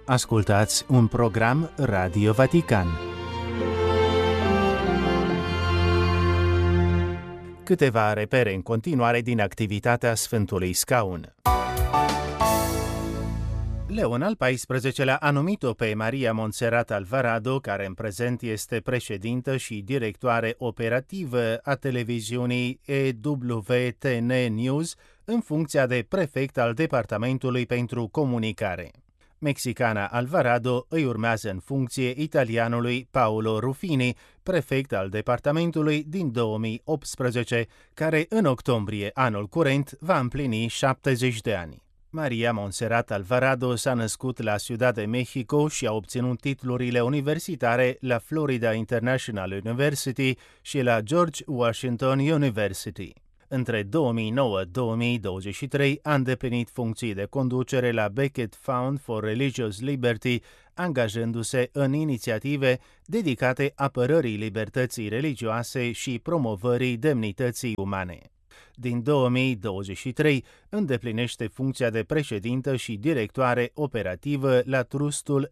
Ascultați un program Radio Vatican. Câteva repere în continuare din activitatea Sfântului Scaun. Leon al XIV-lea a numit-o pe Maria Montserrat Alvarado, care în prezent este președintă și directoare operativă a televiziunii EWTN News, în funcția de prefect al Departamentului pentru Comunicare. Mexicana Alvarado îi urmează în funcție italianului Paolo Ruffini, prefect al departamentului din 2018, care în octombrie anul curent va împlini 70 de ani. Maria Montserrat Alvarado s-a născut la Ciudad de Mexico și a obținut titlurile universitare la Florida International University și la George Washington University. Între 2009-2023 a îndeplinit funcții de conducere la Becket Fund for Religious Liberty, angajându-se în inițiative dedicate apărării libertății religioase și promovării demnității umane. Din 2023 îndeplinește funcția de președintă și directoare operativă la trustul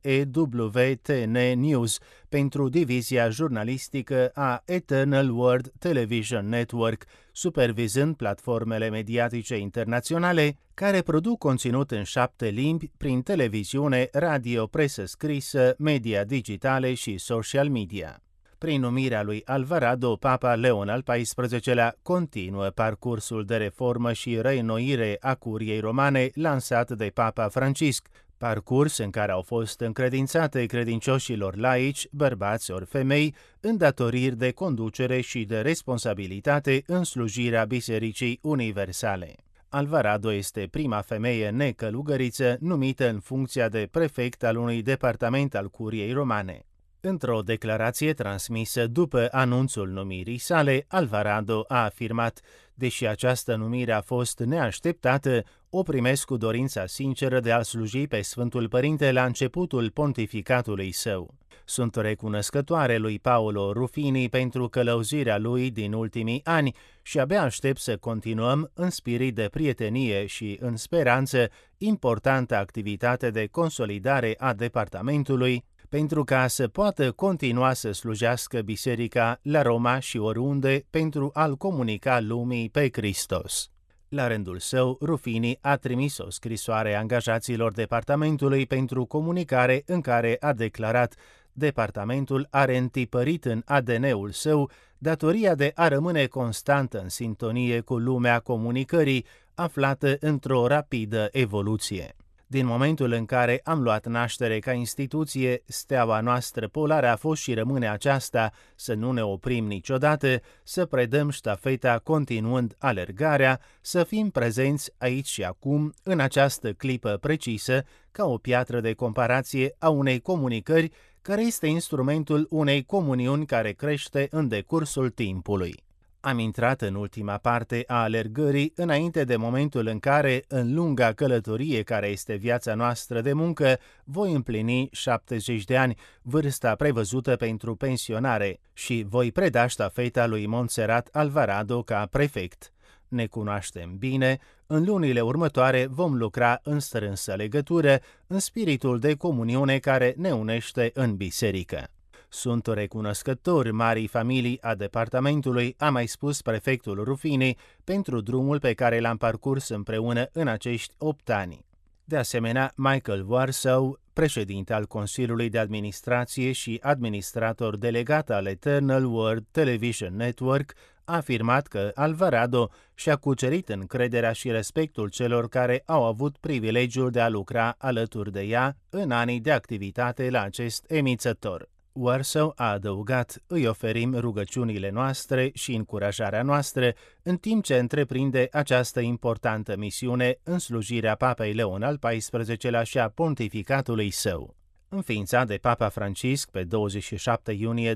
EWTN News pentru divizia jurnalistică a Eternal Word Television Network, supervizând platformele mediatice internaționale care produc conținut în 7 limbi prin televiziune, radio, presă scrisă, media digitale și social media. Prin numirea lui Alvarado, Papa Leon al XIV-lea continuă parcursul de reformă și reînnoire a Curiei Romane lansat de Papa Francisc, parcurs în care au fost încredințate credincioșilor laici, bărbați ori femei, îndatoriri de conducere și de responsabilitate în slujirea Bisericii Universale. Alvarado este prima femeie necălugăriță numită în funcția de prefect al unui departament al Curiei Romane. Într-o declarație transmisă după anunțul numirii sale, Alvarado a afirmat: deși această numire a fost neașteptată, o primesc cu dorința sinceră de a sluji pe Sfântul Părinte la începutul pontificatului său. Sunt recunoscătoare lui Paolo Ruffini pentru călăuzirea lui din ultimii ani și abia aștept să continuăm în spirit de prietenie și în speranță importantă activitate de consolidare a departamentului, pentru ca să poată continua să slujească biserica la Roma și oriunde pentru a-L comunica lumii pe Hristos. La rândul său, Ruffini a trimis o scrisoare angajaților departamentului pentru comunicare în care a declarat: departamentul are întipărit în ADN-ul său datoria de a rămâne constant în sintonie cu lumea comunicării, aflată într-o rapidă evoluție. Din momentul în care am luat naștere ca instituție, steaua noastră polară a fost și rămâne aceasta: să nu ne oprim niciodată, să predăm ștafeta continuând alergarea, să fim prezenți aici și acum, în această clipă precisă, ca o piatră de comparație a unei comunicări care este instrumentul unei comuniuni care crește în decursul timpului. Am intrat în ultima parte a alergării înainte de momentul în care, în lunga călătorie care este viața noastră de muncă, voi împlini 70 de ani, vârsta prevăzută pentru pensionare, și voi preda ștafeta lui Montserrat Alvarado ca prefect. Ne cunoaștem bine, în lunile următoare vom lucra în strânsă legătură, în spiritul de comuniune care ne unește în biserică. Sunt recunoscători marii familii a departamentului, a mai spus prefectul Ruffini, pentru drumul pe care l-am parcurs împreună în acești 8 ani. De asemenea, Michael Warsaw, președinte al Consiliului de Administrație și administrator delegat al Eternal Word Television Network, a afirmat că Alvarado și-a cucerit încrederea și respectul celor care au avut privilegiul de a lucra alături de ea în anii de activitate la acest emițător. Warsaw a adăugat: îi oferim rugăciunile noastre și încurajarea noastră în timp ce întreprinde această importantă misiune în slujirea Papei Leon al XIV-lea și a pontificatului său. Înființat de Papa Francisc pe 27 iunie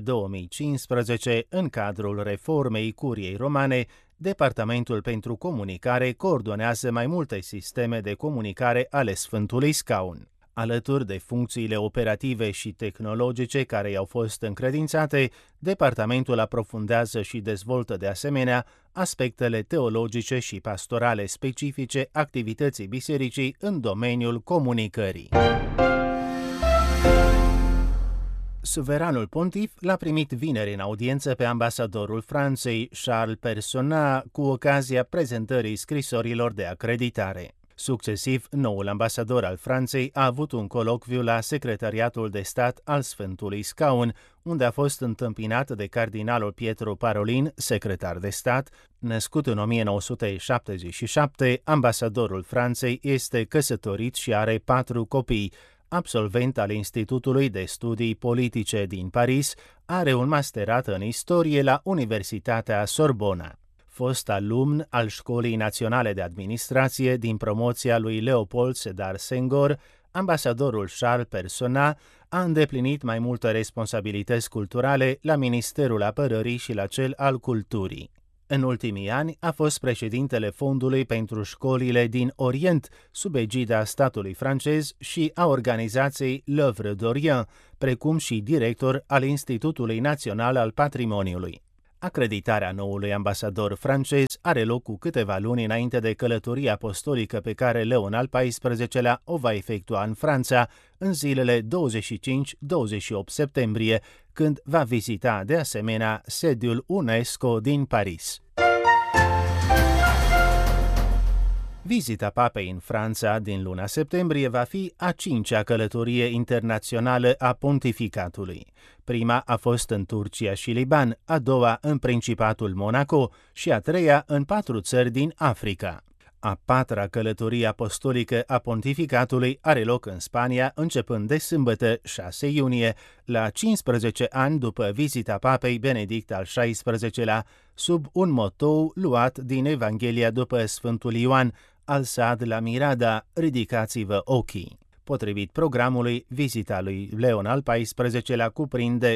2015 în cadrul reformei Curiei Romane, Departamentul pentru Comunicare coordonează mai multe sisteme de comunicare ale Sfântului Scaun. Alături de funcțiile operative și tehnologice care i-au fost încredințate, departamentul aprofundează și dezvoltă de asemenea aspectele teologice și pastorale specifice activității bisericii în domeniul comunicării. Suveranul pontif l-a primit vineri în audiență pe ambasadorul Franței, Charles Personnat, cu ocazia prezentării scrisorilor de acreditare. Succesiv, noul ambasador al Franței a avut un colocviu la Secretariatul de Stat al Sfântului Scaun, unde a fost întâmpinat de cardinalul Pietro Parolin, secretar de stat. Născut în 1977, ambasadorul Franței este căsătorit și are 4 copii. Absolvent al Institutului de Studii Politice din Paris, are un masterat în istorie la Universitatea Sorbona. Fost alumn al Școlii Naționale de Administrație din promoția lui Leopold Sédar Senghor, ambasadorul Charles Personnat a îndeplinit mai multe responsabilități culturale la Ministerul Apărării și la cel al Culturii. În ultimii ani a fost președintele Fondului pentru Școlile din Orient, sub egida statului francez, și a organizației L'Œuvre d'Orient, precum și director al Institutului Național al Patrimoniului. Acreditarea noului ambasador francez are loc cu câteva luni înainte de călătoria apostolică pe care Leon al XIV-lea o va efectua în Franța în zilele 25-28 septembrie, când va vizita de asemenea sediul UNESCO din Paris. Vizita papei în Franța din luna septembrie va fi a 5-a călătorie internațională a pontificatului. Prima a fost în Turcia și Liban, a doua în Principatul Monaco și a treia în 4 țări din Africa. A 4-a călătorie apostolică a pontificatului are loc în Spania începând de sâmbătă 6 iunie, la 15 ani după vizita papei Benedict al XVI-lea, sub un motou luat din Evanghelia după Sfântul Ioan: Alsad la mirada, ridicați-vă ochii. Potrivit programului, vizita lui Leon al XIV-lea cuprinde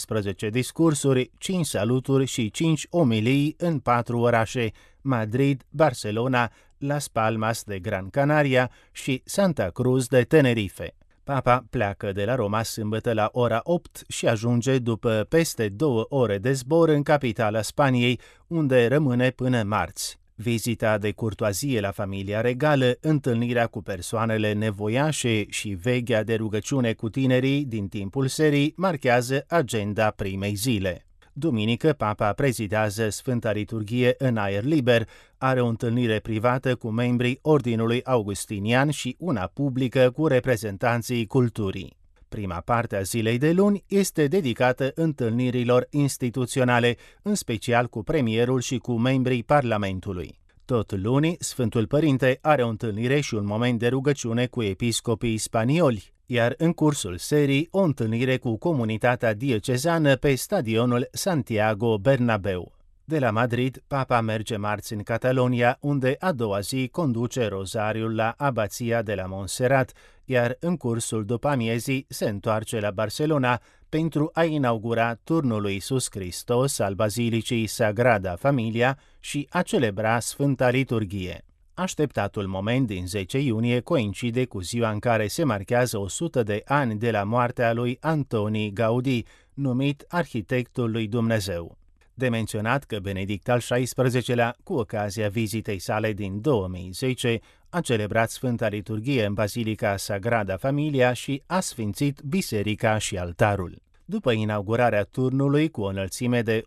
12 discursuri, 5 saluturi și 5 omilii în 4 orașe: Madrid, Barcelona, Las Palmas de Gran Canaria și Santa Cruz de Tenerife. Papa pleacă de la Roma sâmbătă la ora 8 și ajunge după peste 2 ore de zbor în capitala Spaniei, unde rămâne până marți. Vizita de curtoazie la familia regală, întâlnirea cu persoanele nevoiașe și veghea de rugăciune cu tinerii din timpul serii marchează agenda primei zile. Duminică, papa prezidează Sfânta Liturghie în aer liber, are o întâlnire privată cu membrii Ordinului Augustinian și una publică cu reprezentanții culturii. Prima parte a zilei de luni este dedicată întâlnirilor instituționale, în special cu premierul și cu membrii Parlamentului. Tot luni, Sfântul Părinte are o întâlnire și un moment de rugăciune cu episcopii spanioli, iar în cursul serii o întâlnire cu comunitatea diecezană pe stadionul Santiago Bernabéu. De la Madrid, papa merge marți în Catalonia, unde a doua zi conduce rozariul la abația de la Montserrat, iar în cursul după-amiezii se întoarce la Barcelona pentru a inaugura turnul lui Iisus Hristos al Bazilicii Sagrada Familia și a celebra Sfânta Liturghie. Așteptatul moment din 10 iunie coincide cu ziua în care se marchează 100 de ani de la moartea lui Antoni Gaudí, numit arhitectul lui Dumnezeu. De menționat că Benedict al XVI-lea, cu ocazia vizitei sale din 2010, a celebrat Sfânta Liturghie în Basilica Sagrada Familia și a sfințit biserica și altarul. După inaugurarea turnului cu o înălțime de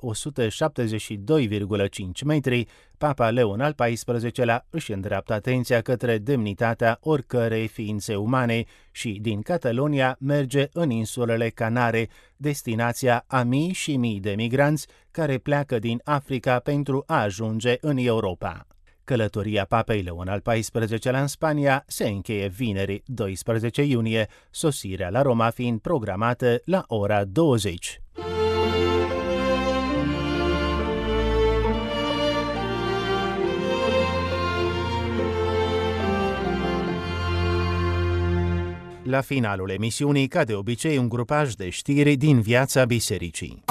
172,5 metri, Papa Leon al XIV-lea își îndreaptă atenția către demnitatea oricărei ființe umane și din Catalonia merge în insulele Canare, destinația a mii și mii de migranți care pleacă din Africa pentru a ajunge în Europa. Călătoria Papei Leon al XIV-lea în Spania se încheie vineri, 12 iunie, sosirea la Roma fiind programată la ora 20. La finalul emisiunii, ca de obicei, un grupaj de știri din viața bisericii.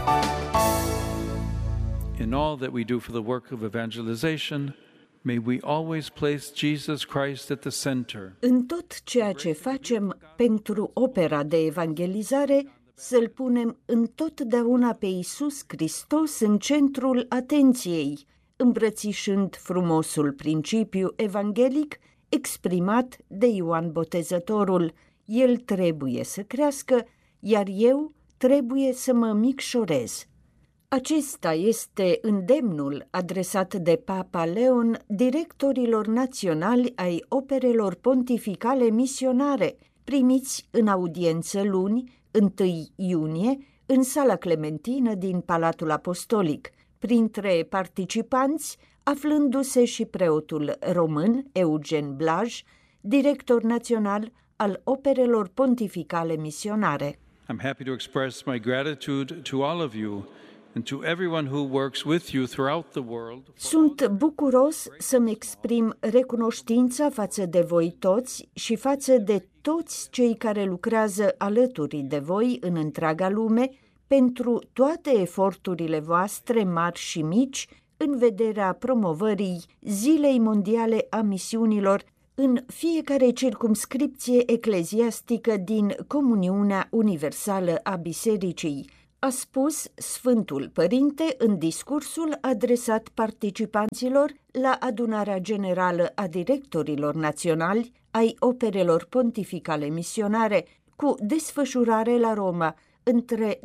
In all that we do for the work of evangelization, may we always place Jesus Christ at the center. În tot ceea ce facem pentru opera de evangelizare, să-L punem întotdeauna pe Iisus Hristos în centrul atenției, îmbrățișând frumosul principiu evanghelic exprimat de Ioan Botezătorul: El trebuie să crească, iar eu trebuie să mă micșorez. Acesta este îndemnul adresat de Papa Leon directorilor naționali ai operelor pontificale misionare, primiți în audiență luni, 1 iunie, în Sala Clementină din Palatul Apostolic, printre participanți aflându-se și preotul român Eugen Blaj, director național al operelor pontificale misionare. I'm happy to express my gratitude to all of you and to everyone who works with you throughout the world. Sunt bucuros să-mi exprim recunoștința față de voi toți și față de toți cei care lucrează alături de voi în întreaga lume pentru toate eforturile voastre mari și mici în vederea promovării Zilei Mondiale a Misiunilor în fiecare circumscripție ecleziastică din Comuniunea Universală a Bisericii, a spus Sfântul Părinte în discursul adresat participanților la adunarea generală a directorilor naționali ai operelor pontificale misionare, cu desfășurare la Roma între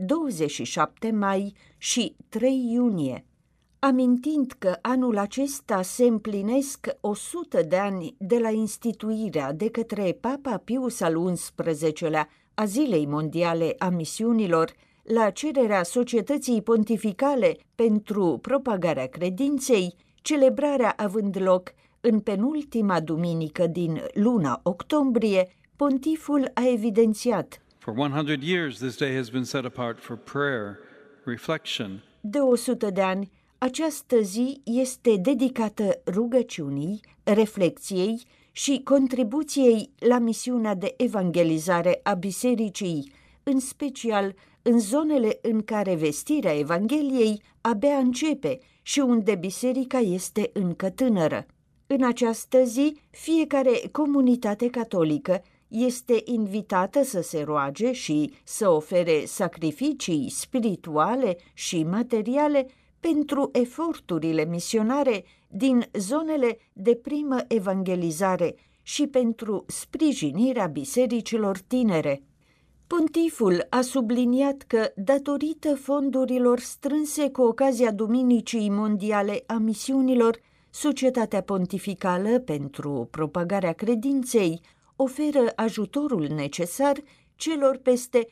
27 mai și 3 iunie. Amintind că anul acesta se împlinesc 100 de ani de la instituirea de către Papa Pius al XI-lea a Zilei Mondiale a Misiunilor, la cererea Societății Pontificale pentru propagarea credinței, celebrarea având loc în penultima duminică din luna octombrie, pontiful a evidențiat: For 100 years, this day has been set apart for prayer, reflection. De 100 de ani, această zi este dedicată rugăciunii, reflecției și contribuției la misiunea de evangelizare a Bisericii, în special în zonele în care vestirea Evangheliei abia începe și unde biserica este încă tânără. În această zi, fiecare comunitate catolică este invitată să se roage și să ofere sacrificii spirituale și materiale pentru eforturile misionare din zonele de primă evangelizare și pentru sprijinirea bisericilor tinere. Pontiful a subliniat că, datorită fondurilor strânse cu ocazia Duminicii Mondiale a Misiunilor, Societatea Pontificală pentru propagarea credinței oferă ajutorul necesar celor peste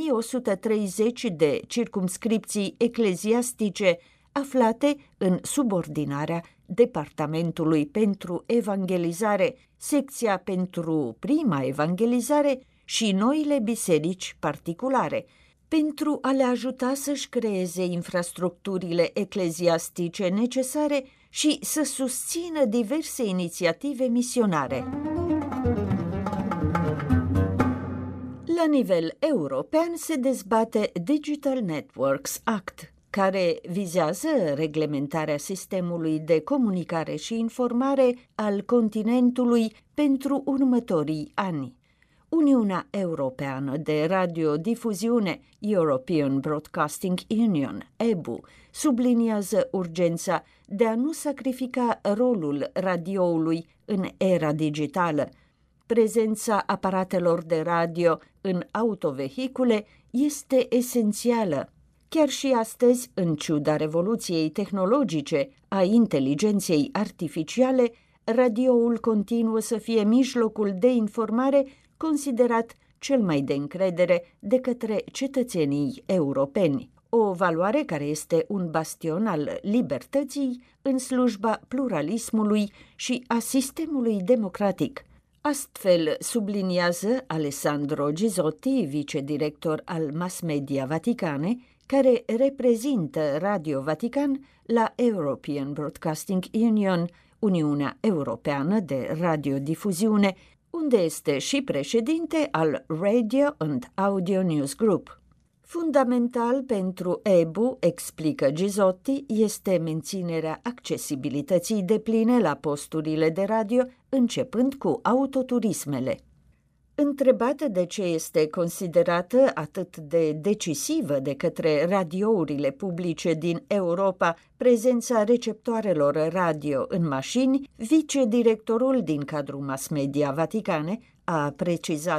1130 de circumscripții ecleziastice aflate în subordinarea Departamentului pentru Evangelizare, Secția pentru Prima Evangelizare și noile biserici particulare, pentru a le ajuta să-și creeze infrastructurile ecleziastice necesare și să susțină diverse inițiative misionare. La nivel european se dezbate Digital Networks Act, care vizează reglementarea sistemului de comunicare și informare al continentului pentru următorii ani. Uniunea Europeană de Radiodifuziune, European Broadcasting Union, EBU, subliniază urgența de a nu sacrifica rolul radioului în era digitală. Prezența aparatelor de radio în autovehicule este esențială. Chiar și astăzi, în ciuda revoluției tehnologice a inteligenței artificiale, radioul continuă să fie mijlocul de informare considerat cel mai de încredere de către cetățenii europeni, o valoare care este un bastion al libertății în slujba pluralismului și a sistemului democratic. Astfel, subliniază Alessandro Gisotti, vicedirector al Mass Media Vaticane, care reprezintă Radio Vatican la European Broadcasting Union, Uniunea Europeană de Radiodifuziune, unde este și președinte al Radio and Audio News Group. Fundamental pentru EBU, explică Gisotti, este menținerea accesibilității depline la posturile de radio, începând cu autoturismele. Întrebată de ce este considerată atât de decisivă de către radiourile publice din Europa prezența receptoarelor radio în mașini, vicedirectorul din cadrul Mass Media Vaticane a precizat: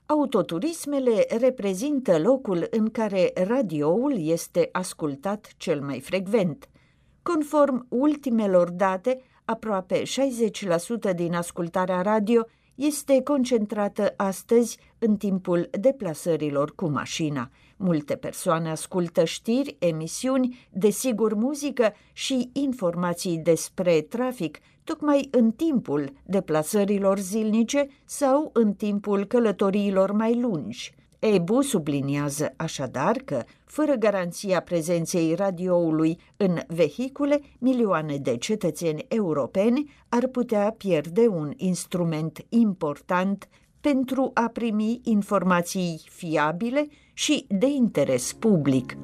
Autoturismele reprezintă locul în care radioul este ascultat cel mai frecvent. Conform ultimelor date, aproape 60% din ascultarea radio este concentrată astăzi în timpul deplasărilor cu mașina. Multe persoane ascultă știri, emisiuni, desigur muzică și informații despre trafic, tocmai în timpul deplasărilor zilnice sau în timpul călătoriilor mai lungi. EBU subliniază așadar că, fără garanția prezenței radioului în vehicule, milioane de cetățeni europeni ar putea pierde un instrument important pentru a primi informații fiabile și de interes public.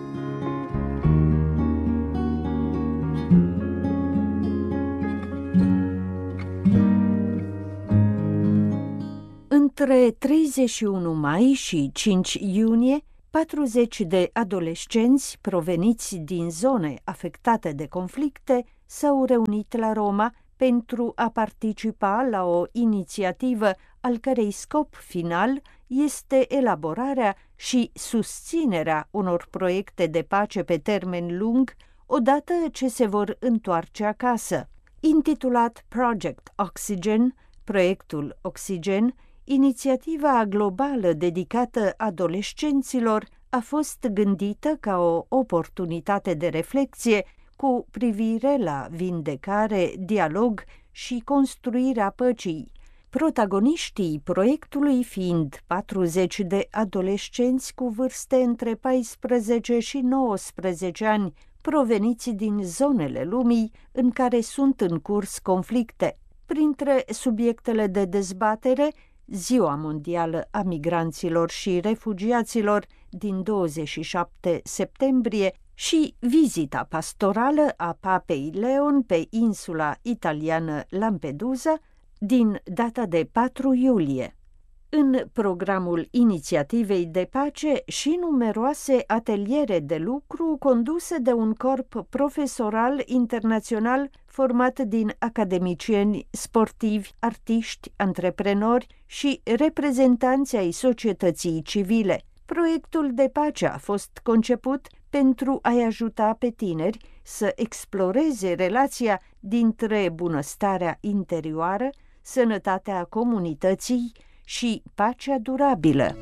Între 31 mai și 5 iunie, 40 de adolescenți proveniți din zone afectate de conflicte s-au reunit la Roma pentru a participa la o inițiativă al cărei scop final este elaborarea și susținerea unor proiecte de pace pe termen lung, odată ce se vor întoarce acasă. Intitulat Project Oxygen, proiectul Oxygen, inițiativa globală dedicată adolescenților a fost gândită ca o oportunitate de reflexie cu privire la vindecare, dialog și construirea păcii, protagoniștii proiectului fiind 40 de adolescenți cu vârste între 14 și 19 ani, proveniți din zonele lumii în care sunt în curs conflicte. Printre subiectele de dezbatere, Ziua Mondială a Migranților și Refugiaților din 27 septembrie și vizita pastorală a Papei Leon pe insula italiană Lampedusa din data de 4 iulie. În programul inițiativei de pace și numeroase ateliere de lucru conduse de un corp profesoral internațional format din academicieni, sportivi, artiști, antreprenori și reprezentanți ai societății civile. Proiectul de pace a fost conceput pentru a-i ajuta pe tineri să exploreze relația dintre bunăstarea interioară, sănătatea comunității și pacea durabilă.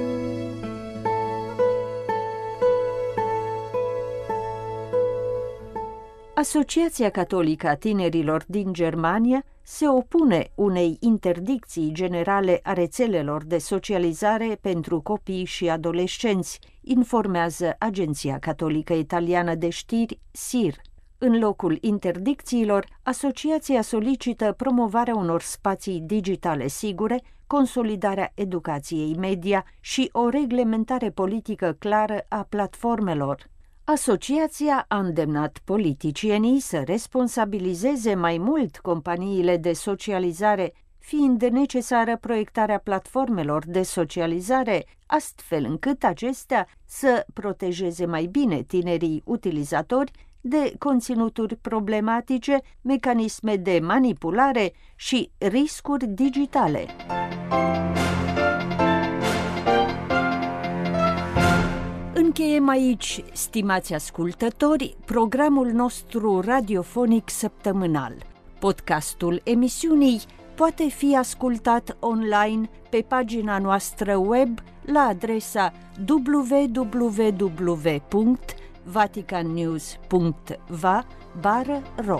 Asociația Catolică a Tinerilor din Germania se opune unei interdicții generale a rețelelor de socializare pentru copii și adolescenți, informează Agenția Catolică Italiană de Știri, SIR. În locul interdicțiilor, asociația solicită promovarea unor spații digitale sigure, consolidarea educației media și o reglementare politică clară a platformelor. Asociația a îndemnat politicienii să responsabilizeze mai mult companiile de socializare, fiind necesară proiectarea platformelor de socializare, astfel încât acestea să protejeze mai bine tinerii utilizatori de conținuturi problematice, mecanisme de manipulare și riscuri digitale. Încheiem aici, stimați ascultători, programul nostru radiofonic săptămânal. Podcastul emisiunii poate fi ascultat online pe pagina noastră web la adresa www.vaticannews.va/ro.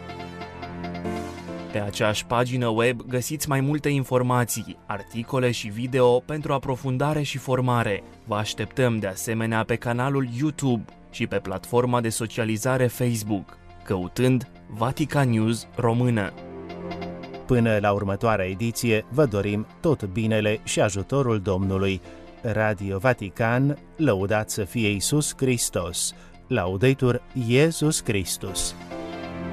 Pe aceeași pagină web găsiți mai multe informații, articole și video pentru aprofundare și formare. Vă așteptăm de asemenea pe canalul YouTube și pe platforma de socializare Facebook, căutând Vatican News Română. Până la următoarea ediție, vă dorim tot binele și ajutorul Domnului. Radio Vatican, lăudat să fie Iisus Hristos. Laudetur Iesus Christus.